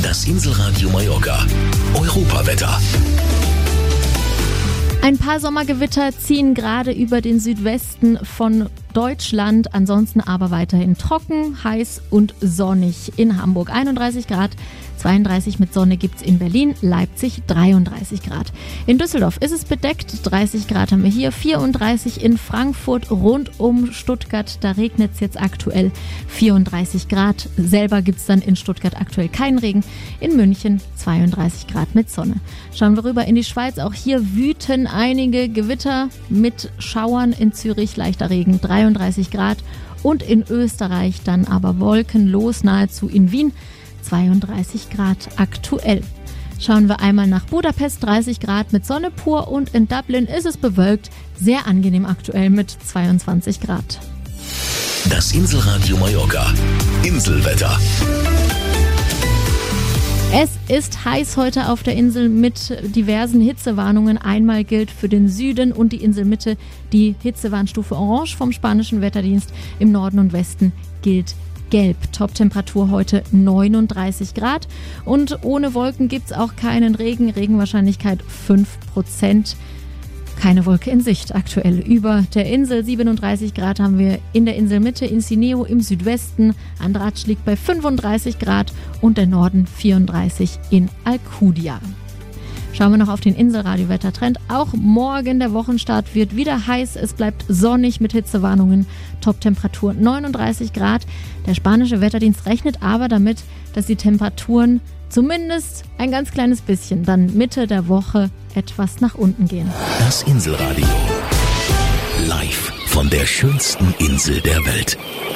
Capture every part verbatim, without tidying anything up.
Das Inselradio Mallorca. Europawetter. Ein paar Sommergewitter ziehen gerade über den Südwesten von Deutschland, ansonsten aber weiterhin trocken, heiß und sonnig. In Hamburg einunddreißig Grad, zweiunddreißig mit Sonne gibt's in Berlin, Leipzig dreiunddreißig Grad. In Düsseldorf ist es bedeckt, dreißig Grad haben wir hier, vierunddreißig in Frankfurt, rund um Stuttgart, da regnet's jetzt aktuell, vierunddreißig Grad. Selber gibt's dann in Stuttgart aktuell keinen Regen, in München zweiunddreißig Grad mit Sonne. Schauen wir rüber in die Schweiz, auch hier wüten einige Gewitter mit Schauern, in Zürich leichter Regen, dreiunddreißig Grad und in Österreich dann aber wolkenlos nahezu in Wien, zweiunddreißig Grad aktuell. Schauen wir einmal nach Budapest, dreißig Grad mit Sonne pur und in Dublin ist es bewölkt, sehr angenehm aktuell mit zweiundzwanzig Grad. Das Inselradio Mallorca. Inselwetter. Es ist heiß heute auf der Insel mit diversen Hitzewarnungen. Einmal gilt für den Süden und die Inselmitte die Hitzewarnstufe Orange vom spanischen Wetterdienst. Im Norden und Westen gilt Gelb. Toptemperatur heute neununddreißig Grad und ohne Wolken gibt's auch keinen Regen. Regenwahrscheinlichkeit fünf Prozent. Keine Wolke in Sicht aktuell. Über der Insel siebenunddreißig Grad haben wir in der Inselmitte, in Sineo im Südwesten. Andratsch liegt bei fünfunddreißig Grad und der Norden vierunddreißig in Alcudia. Schauen wir noch auf den Inselradio-Wettertrend. Auch morgen der Wochenstart wird wieder heiß. Es bleibt sonnig mit Hitzewarnungen. Toptemperatur neununddreißig Grad. Der spanische Wetterdienst rechnet aber damit, dass die Temperaturen zumindest ein ganz kleines bisschen dann Mitte der Woche etwas nach unten gehen. Das Inselradio. Live von der schönsten Insel der Welt.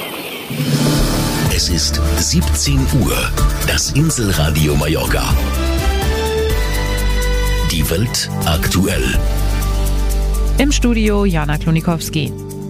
Es ist siebzehn Uhr. Das Inselradio Mallorca. Die Welt aktuell. Im Studio Jana Klonikowski.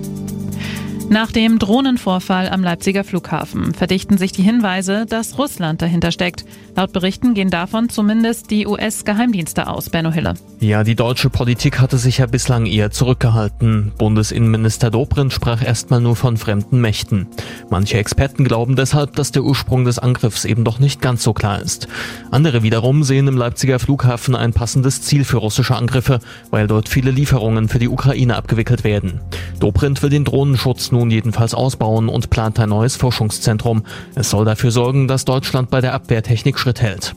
Nach dem Drohnenvorfall am Leipziger Flughafen verdichten sich die Hinweise, dass Russland dahinter steckt. Laut Berichten gehen davon zumindest die U S-Geheimdienste aus, Benno Hille. Ja, die deutsche Politik hatte sich ja bislang eher zurückgehalten. Bundesinnenminister Dobrindt sprach erstmal nur von fremden Mächten. Manche Experten glauben deshalb, dass der Ursprung des Angriffs eben doch nicht ganz so klar ist. Andere wiederum sehen im Leipziger Flughafen ein passendes Ziel für russische Angriffe, weil dort viele Lieferungen für die Ukraine abgewickelt werden. Dobrindt will den Drohnenschutz nun jedenfalls ausbauen und plant ein neues Forschungszentrum. Es soll dafür sorgen, dass Deutschland bei der Abwehrtechnik Schritt hält.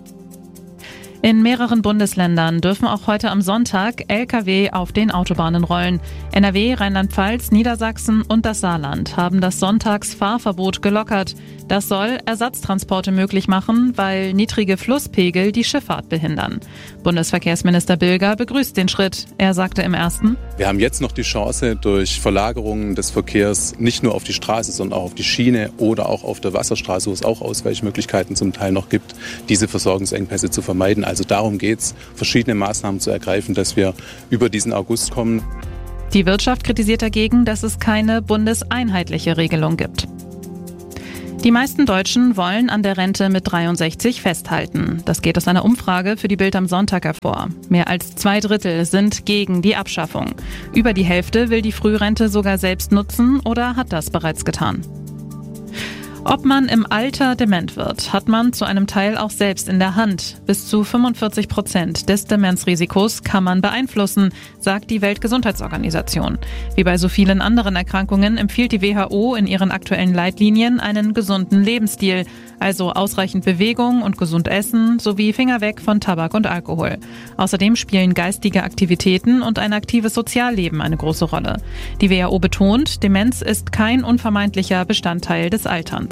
In mehreren Bundesländern dürfen auch heute am Sonntag L K W auf den Autobahnen rollen. N R W, Rheinland-Pfalz, Niedersachsen und das Saarland haben das Sonntagsfahrverbot gelockert. Das soll Ersatztransporte möglich machen, weil niedrige Flusspegel die Schifffahrt behindern. Bundesverkehrsminister Bilger begrüßt den Schritt. Er sagte im ersten: Wir haben jetzt noch die Chance, durch Verlagerungen des Verkehrs nicht nur auf die Straße, sondern auch auf die Schiene oder auch auf der Wasserstraße, wo es auch Ausweichmöglichkeiten zum Teil noch gibt, diese Versorgungsengpässe zu vermeiden. Also darum geht es, verschiedene Maßnahmen zu ergreifen, dass wir über diesen August kommen. Die Wirtschaft kritisiert dagegen, dass es keine bundeseinheitliche Regelung gibt. Die meisten Deutschen wollen an der Rente mit dreiundsechzig festhalten. Das geht aus einer Umfrage für die Bild am Sonntag hervor. Mehr als zwei Drittel sind gegen die Abschaffung. Über die Hälfte will die Frührente sogar selbst nutzen oder hat das bereits getan. Ob man im Alter dement wird, hat man zu einem Teil auch selbst in der Hand. Bis zu fünfundvierzig Prozent des Demenzrisikos kann man beeinflussen, sagt die Weltgesundheitsorganisation. Wie bei so vielen anderen Erkrankungen empfiehlt die W H O in ihren aktuellen Leitlinien einen gesunden Lebensstil, also ausreichend Bewegung und gesund essen sowie Finger weg von Tabak und Alkohol. Außerdem spielen geistige Aktivitäten und ein aktives Sozialleben eine große Rolle. Die W H O betont, Demenz ist kein unvermeidlicher Bestandteil des Alterns.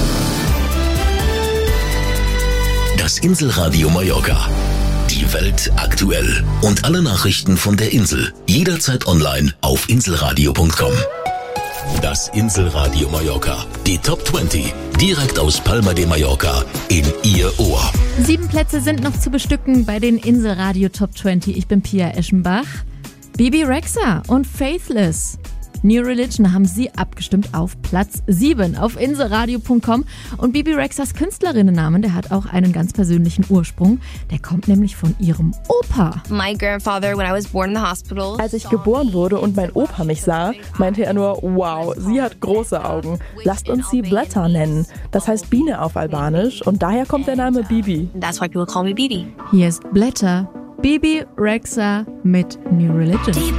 Das Inselradio Mallorca. Die Welt aktuell. Und alle Nachrichten von der Insel. Jederzeit online auf inselradio punkt com. Das Inselradio Mallorca. Die Top zwanzig. Direkt aus Palma de Mallorca in Ihr Ohr. Sieben Plätze sind noch zu bestücken bei den Inselradio Top zwanzig. Ich bin Pia Eschenbach. Bibi Rexha und Faithless. New Religion haben Sie abgestimmt auf Platz sieben auf inselradio punkt com. Und Bibi Rexhas Künstlerinnennamen, der hat auch einen ganz persönlichen Ursprung. Der kommt nämlich von ihrem Opa. My grandfather, when I was born in the hospital. Als ich geboren wurde und mein Opa mich sah, meinte er nur, wow, sie hat große Augen. Lasst uns sie Blätter nennen. Das heißt Biene auf Albanisch und daher kommt der Name Bibi. That's why people call me Bibi. Hier ist Blätter, Bibi Rexha mit New Religion.